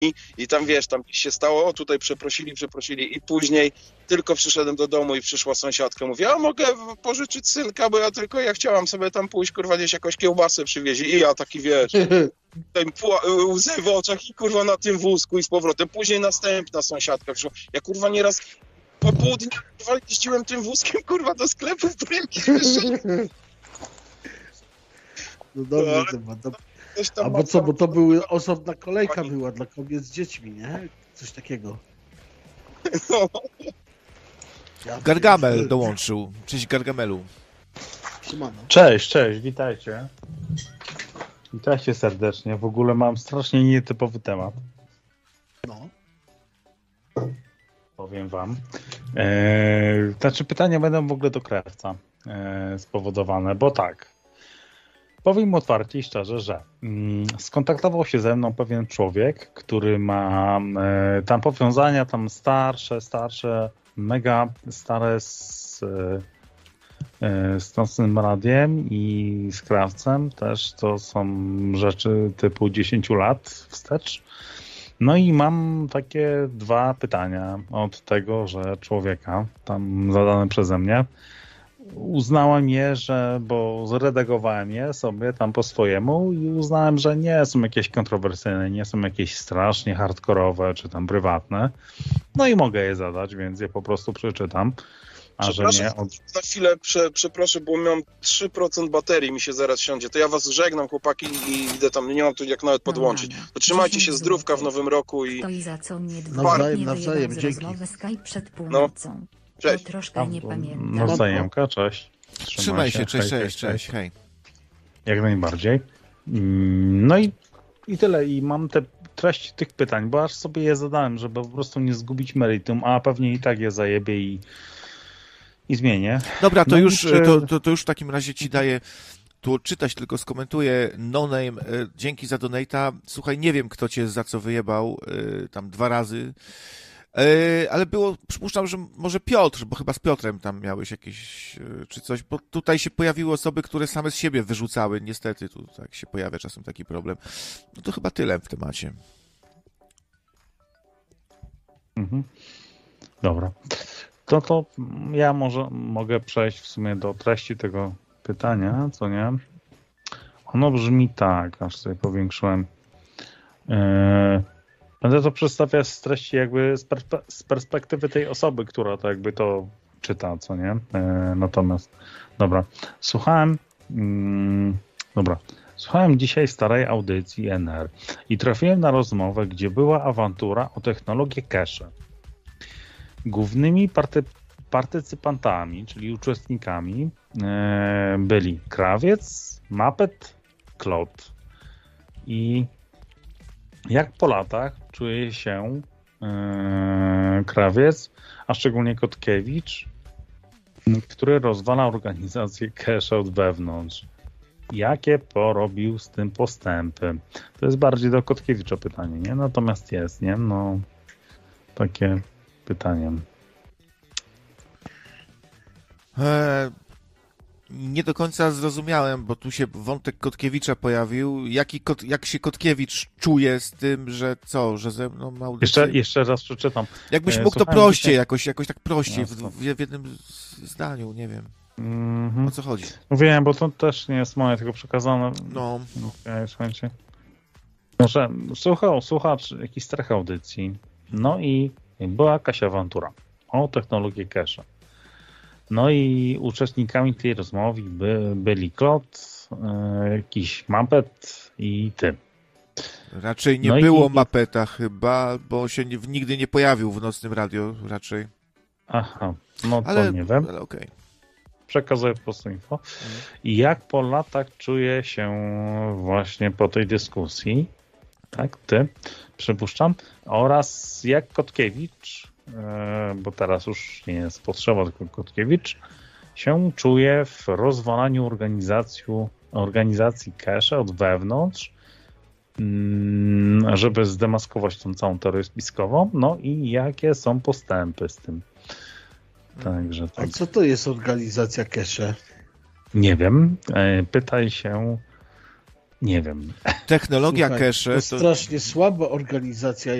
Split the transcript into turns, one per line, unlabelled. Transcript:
i tam wiesz, tam się stało, o tutaj przeprosili i później tylko przyszedłem do domu i przyszła sąsiadka, mówi, a mogę pożyczyć synka, bo ja chciałam sobie tam pójść, kurwa, gdzieś jakąś kiełbasę przywieźć i ja taki, wiesz, łzy w oczach i kurwa na tym wózku i z powrotem, później następna sąsiadka przyszła, ja kurwa nieraz po południu, kurwa, jeździłem tym wózkiem, kurwa, do sklepu w Prymki.
No dobrze, a bo co, bo to były osobna kolejka była dla kobiet z dziećmi, nie? Coś takiego.
No.
Gargamel dołączył. Cześć Gargamelu.
Cześć, witajcie. Witajcie serdecznie. W ogóle mam strasznie nietypowy temat.
No.
Powiem wam. Znaczy pytania będą w ogóle do Krewca spowodowane, bo tak. Powiem otwarcie i szczerze, że skontaktował się ze mną pewien człowiek, który ma tam powiązania, tam starsze, mega stare z nocnym radiem i z Krawcem też. To są rzeczy typu 10 lat wstecz. No i mam takie 2 pytania od tego, że człowieka tam zadane przeze mnie. Uznałem je, bo zredagowałem je sobie tam po swojemu i uznałem, że nie są jakieś kontrowersyjne, nie są jakieś strasznie hardkorowe czy tam prywatne. No i mogę je zadać, więc je po prostu przeczytam. A że nie...
Na chwilę przeproszę, bo miałem 3% baterii, mi się zaraz siądzie. To ja was żegnam, chłopaki, i idę tam, nie mam tu jak nawet podłączyć. To trzymajcie się, zdrówka w nowym roku i...
To i za co mnie
nawzajem, dzięki.
Skype przed północą.
Cześć.
To troszkę nie pamiętam.
Nawzajemka, cześć.
Trzymaj się, cześć, hej.
Jak najbardziej. No i tyle. I mam te treści tych pytań, bo aż sobie je zadałem, żeby po prostu nie zgubić meritum, a pewnie i tak je zajebie i zmienię.
Dobra, to już w takim razie ci daję tu odczytać, tylko skomentuję. No Name, dzięki za donate'a. Słuchaj, nie wiem, kto cię za co wyjebał tam 2 razy, ale było, przypuszczam, że może Piotr, bo chyba z Piotrem tam miałeś jakieś czy coś, bo tutaj się pojawiły osoby, które same z siebie wyrzucały. Niestety, tu tak się pojawia czasem taki problem. No to chyba tyle w temacie.
Dobra. To ja mogę przejść w sumie do treści tego pytania, co nie? Ono brzmi tak, aż sobie powiększyłem. Będę to przedstawiać z treści jakby z perspektywy tej osoby, która to jakby to czyta, co nie? Natomiast, dobra. Słuchałem dzisiaj starej audycji NR i trafiłem na rozmowę, gdzie była awantura o technologię cache. Głównymi partycypantami, czyli uczestnikami byli Krawiec, Muppet, Klot. I jak po latach czuje się Krawiec, a szczególnie Kotkiewicz, który rozwala organizację cache od wewnątrz. Jakie porobił z tym postępy? To jest bardziej do Kotkiewicza pytanie, nie? Natomiast jest, nie? No, takie pytanie.
Nie do końca zrozumiałem, bo tu się wątek Kotkiewicza pojawił. Jak się Kotkiewicz czuje z tym, że co, że ze mną ma audycję?
Jeszcze raz przeczytam.
Jakbyś mógł to prościej, jakoś tak prościej, w jednym zdaniu, nie wiem. O co chodzi?
Wiem, bo to też nie jest moje, tylko przekazane.
No.
Okay, słuchajcie. Może słuchacz jakiś strach audycji. No i była jakaś awantura o technologię cache. No i uczestnikami tej rozmowy byli Klot, jakiś Muppet i ty.
Raczej nie było Muppeta chyba, bo się nigdy nie pojawił w nocnym radio raczej.
Aha, no to nie wiem.
Ale okej.
Przekazuję po prostu info. I jak po latach czuję się właśnie po tej dyskusji, tak, ty, przypuszczam, oraz jak Kotkiewicz, bo teraz już nie jest potrzeba, tylko Kotkiewicz, się czuje w rozwalaniu organizacji cache od wewnątrz, żeby zdemaskować tą całą teorię spiskową, no i jakie są postępy z tym. Także tak.
A co to jest organizacja cache?
Nie wiem. Pytaj się Nie wiem.
Technologia
Słuchaj,
cache
to strasznie słaba organizacja,